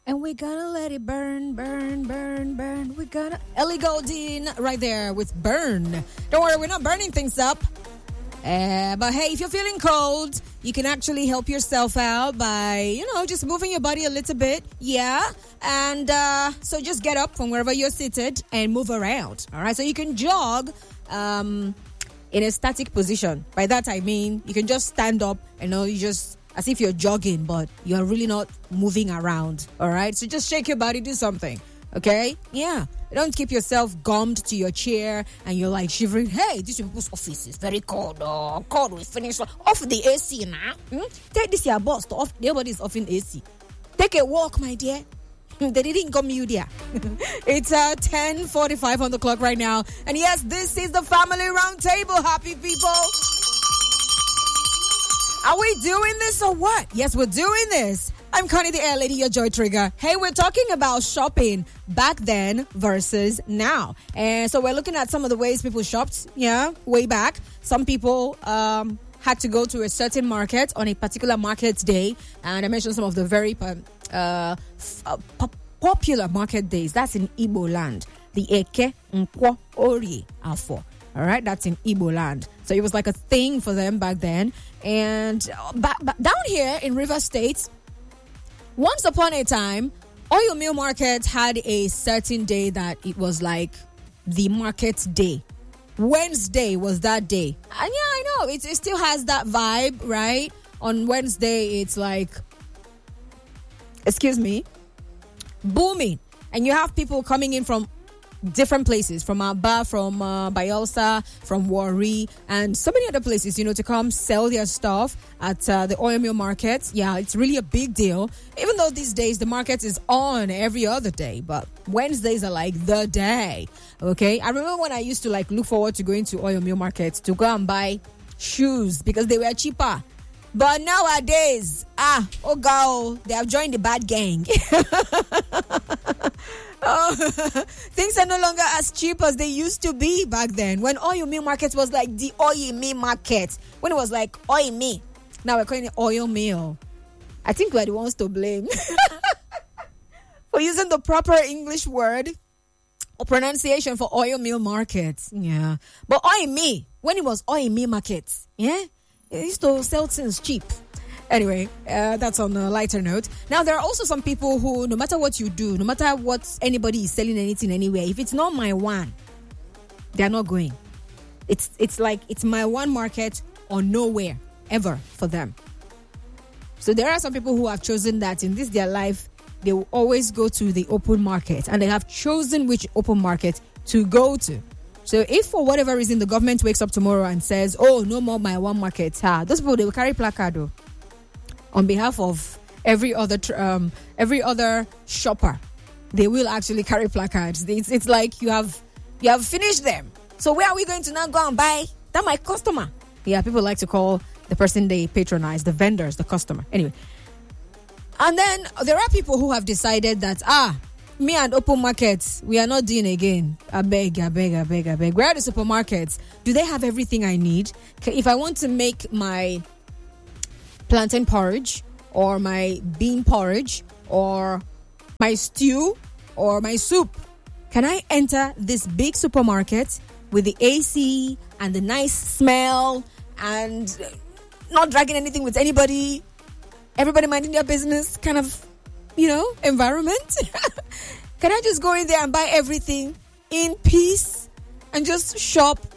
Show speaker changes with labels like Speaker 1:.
Speaker 1: And we're gonna let it burn, burn, burn, burn. We're gonna... Ellie Goulding right there with Burn. Don't worry, we're not burning things up. But hey, if you're feeling cold, you can actually help yourself out by, just moving your body a little bit. Yeah. And so just get up from wherever you're seated and move around. All right. So you can jog in a static position. By that, I mean, you can just stand up and you just as if you're jogging, but you're really not moving around. All right. So just shake your body, do something. Okay? Yeah. Don't keep yourself gummed to your chair and you're like shivering. Hey, this people's office is very cold. Oh, cold. We finish off the AC now. Take this your boss to off. Nobody's off in AC. Take a walk, my dear. They didn't come you there. It's 10:45 on the clock right now. And yes, this is the Family Roundtable. Happy people. Are we doing this or what? Yes, we're doing this. I'm Connie the Air Lady, your joy trigger. Hey, we're talking about shopping back then versus now. And so we're looking at some of the ways people shopped, way back. Some people had to go to a certain market on a particular market day. And I mentioned some of the very popular market days. That's in Igbo land. The Eke, Nkwo, Orie, Afo. All right, that's in Igbo land. So it was like a thing for them back then. And down here in River State, once upon a time, Oil Mill Market had a certain day that it was like the market day. Wednesday was that day. And yeah, I know, it still has that vibe, right? On Wednesday, it's like, booming. And you have people coming in from different places, from Aba, from Bayelsa, from Warri, and so many other places, to come sell their stuff at the Oil Mill Market. Yeah, it's really a big deal. Even though these days the market is on every other day, but Wednesdays are like the day. Okay, I remember when I used to look forward to going to Oil Mill Market to go and buy shoes because they were cheaper. But nowadays, they have joined the bad gang. Things are no longer as cheap as they used to be back then. When Oil Mill Market was like the Oil Mill Market. When it was like Oil Mill. Now we're calling it Oil Mill. I think we're the ones to blame. For using the proper English word or pronunciation for Oil Mill Market. Yeah. But Oil Mill, when it was Oil Mill Market, it used to sell things cheap. Anyway, that's on a lighter note. Now, there are also some people who, no matter what you do, no matter what anybody is selling anything anywhere, if it's not my one, they're not going. It's like it's my one market or nowhere ever for them. So there are some people who have chosen that in their life, they will always go to the open market, and they have chosen which open market to go to. So if for whatever reason the government wakes up tomorrow and says, oh, no more my one market, those people, they will carry placard on behalf of every other shopper. They will actually carry placards. It's like you have finished them. So where are we going to now go and buy? That's my customer. Yeah, people like to call the person they patronize, the vendors, the customer. Anyway. And then there are people who have decided that, me and open markets, we are not doing again. I beg. Where are the supermarkets? Do they have everything I need? If I want to make my plantain porridge or my bean porridge or my stew or my soup, can I enter this big supermarket with the AC and the nice smell and not dragging anything with anybody, everybody minding their business kind of, environment? Can I just go in there and buy everything in peace and just shop